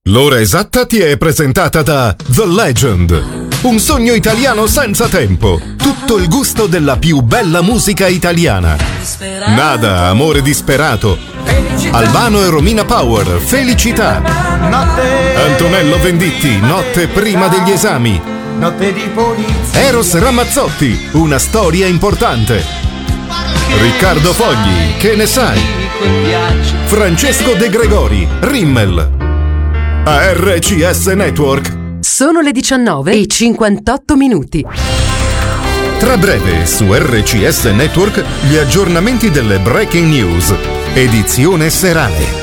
L'ora esatta ti è presentata da The Legend. Un sogno italiano senza tempo. Tutto il gusto della più bella musica italiana. Nada, amore disperato. Albano e Romina Power, Felicità. Antonello Venditti, Notte prima degli esami. Notte di polizia. Eros Ramazzotti, Una storia importante. Riccardo Fogli, Che ne sai? Francesco De Gregori, Rimmel. A RCS Network. Sono le 19:58. Tra breve su RCS Network gli aggiornamenti delle breaking news, edizione serale.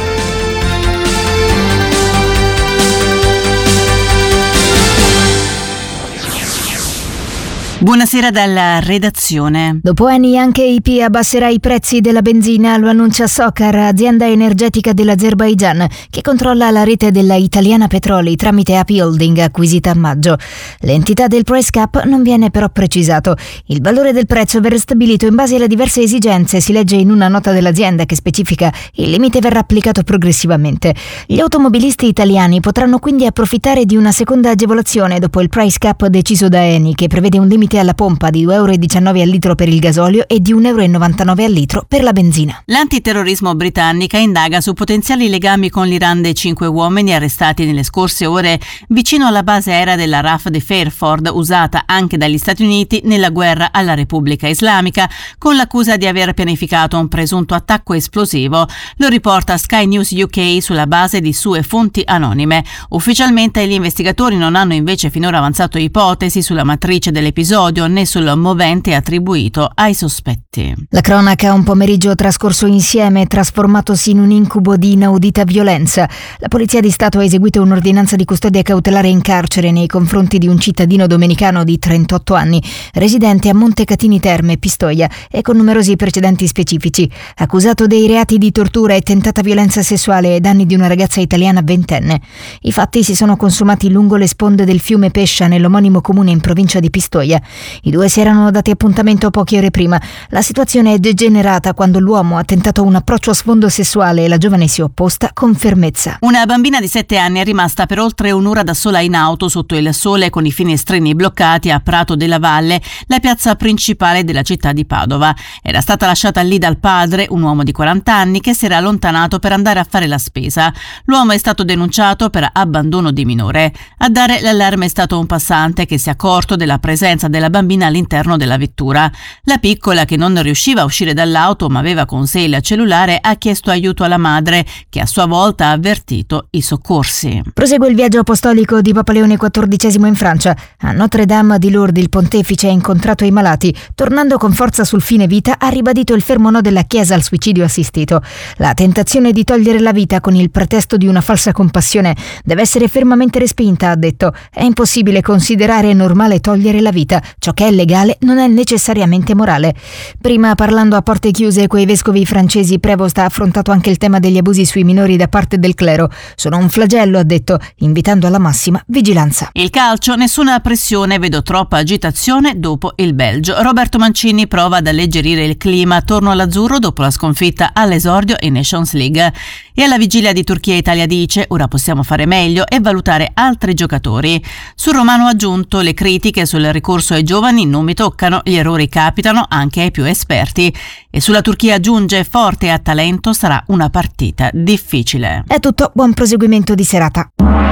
Buonasera dalla redazione. Dopo anni anche EP abbasserà i prezzi della benzina, lo annuncia Sokar, azienda energetica dell'Azerbaigian, che controlla la rete della Italiana Petroli tramite AP Holding, acquisita a maggio. L'entità del price cap non viene però precisato. Il valore del prezzo verrà stabilito in base alle diverse esigenze, si legge in una nota dell'azienda che specifica il limite verrà applicato progressivamente. Gli automobilisti italiani potranno quindi approfittare di una seconda agevolazione dopo il price cap deciso da Eni, che prevede un limite alla pompa di €2,19 al litro per il gasolio e di €1,99 al litro per la benzina. L'antiterrorismo britannica indaga su potenziali legami con l'Iran dei 5 uomini arrestati nelle scorse ore vicino alla base aerea della RAF di Fairford, usata anche dagli Stati Uniti nella guerra alla Repubblica Islamica, con l'accusa di aver pianificato un presunto attacco esplosivo. Lo riporta Sky News UK sulla base di sue fonti anonime. Ufficialmente gli investigatori non hanno invece finora avanzato ipotesi sulla matrice dell'episodio né sul movente attribuito ai sospetti. La cronaca, un pomeriggio trascorso insieme trasformatosi in un incubo di inaudita violenza. La Polizia di Stato ha eseguito un'ordinanza di custodia cautelare in carcere nei confronti di un cittadino domenicano di 38 anni, residente a Montecatini Terme, Pistoia, e con numerosi precedenti specifici, accusato dei reati di tortura e tentata violenza sessuale ai danni di una ragazza italiana ventenne. I fatti si sono consumati lungo le sponde del fiume Pescia, nell'omonimo comune in provincia di Pistoia. I due si erano dati appuntamento poche ore prima. La situazione è degenerata quando l'uomo ha tentato un approccio a sfondo sessuale e la giovane si è opposta con fermezza. Una bambina di 7 anni è rimasta per oltre un'ora da sola in auto sotto il sole con i finestrini bloccati a Prato della Valle, la piazza principale della città di Padova. Era stata lasciata lì dal padre, un uomo di 40 anni, che si era allontanato per andare a fare la spesa. L'uomo è stato denunciato per abbandono di minore. A dare l'allarme è stato un passante che si è accorto della presenza della bambina all'interno della vettura. La piccola, che non riusciva a uscire dall'auto ma aveva con sé il cellulare, ha chiesto aiuto alla madre, che a sua volta ha avvertito i soccorsi. Prosegue il viaggio apostolico di Papa Leone XIV in Francia. A Notre Dame di Lourdes il pontefice ha incontrato i malati. Tornando con forza sul fine vita, ha ribadito il fermo no della Chiesa al suicidio assistito. La tentazione di togliere la vita con il pretesto di una falsa compassione deve essere fermamente respinta, ha detto. È impossibile considerare normale togliere la vita. Ciò che è legale non è necessariamente morale. Prima, parlando a porte chiuse coi vescovi francesi, Prevost ha affrontato anche il tema degli abusi sui minori da parte del clero. Sono un flagello, ha detto, invitando alla massima vigilanza. Il calcio, nessuna pressione, vedo troppa agitazione dopo il Belgio. Roberto Mancini prova ad alleggerire il clima attorno all'azzurro dopo la sconfitta all'esordio in Nations League. E alla vigilia di Turchia-Italia dice: ora possiamo fare meglio e valutare altri giocatori. Sul romano ha aggiunto: le critiche sul ricorso ai giovani non mi toccano, gli errori capitano anche ai più esperti. E sulla Turchia aggiunge: forte e a talento, sarà una partita difficile. È tutto, buon proseguimento di serata.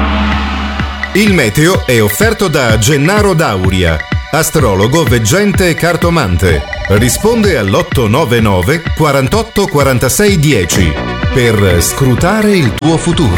Il meteo è offerto da Gennaro Dauria, astrologo, veggente e cartomante. Risponde all'899 48 46 10 per scrutare il tuo futuro.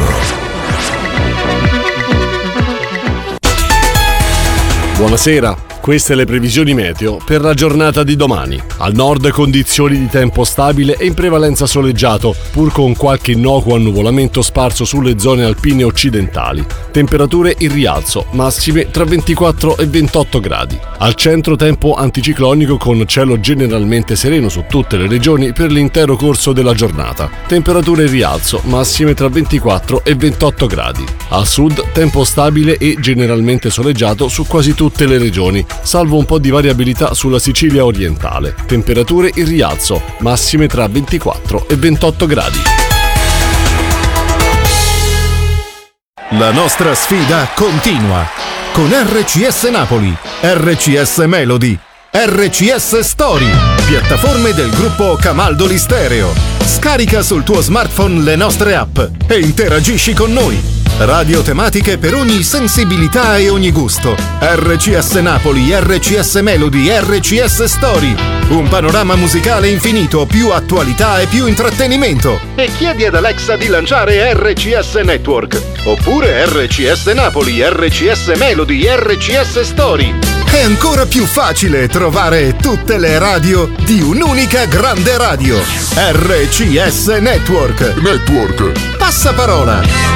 Buonasera. Queste le previsioni meteo per la giornata di domani. Al nord condizioni di tempo stabile e in prevalenza soleggiato, pur con qualche innocuo annuvolamento sparso sulle zone alpine occidentali. Temperature in rialzo, massime tra 24 e 28 gradi. Al centro tempo anticiclonico con cielo generalmente sereno su tutte le regioni per l'intero corso della giornata. Temperature in rialzo, massime tra 24 e 28 gradi. Al sud tempo stabile e generalmente soleggiato su quasi tutte le regioni, salvo un po' di variabilità sulla Sicilia orientale. Temperature in rialzo, massime tra 24 e 28 gradi. La nostra sfida continua con RCS Napoli, RCS Melody, RCS Story, piattaforme del gruppo Camaldoli Stereo. Scarica sul tuo smartphone le nostre app e interagisci con noi. Radio tematiche per ogni sensibilità e ogni gusto. RCS Napoli, RCS Melody, RCS Story. Un panorama musicale infinito, più attualità e più intrattenimento. E chiedi ad Alexa di lanciare RCS Network. Oppure RCS Napoli, RCS Melody, RCS Story. È ancora più facile trovare tutte le radio di un'unica grande radio. RCS Network. Passaparola.